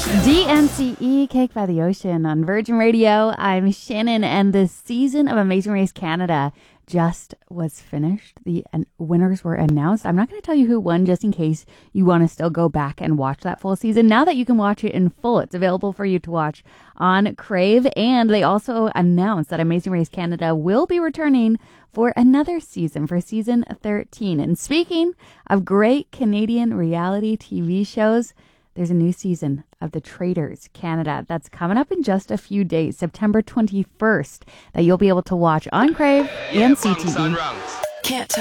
DNCE, Cake by the Ocean on Virgin Radio. I'm Shannon, and the season of Amazing Race Canada just was finished. The winners were announced. I'm not going to tell you who won, just in case you want to still go back and watch that full season. Now that you can watch it in full, it's available for you to watch on Crave. And they also announced that Amazing Race Canada will be returning for another season, for season 13. And speaking of great Canadian reality TV shows, there's a new season of The Traitors Canada that's coming up in just a few days, September 21st, that you'll be able to watch on Crave and CTV. Can't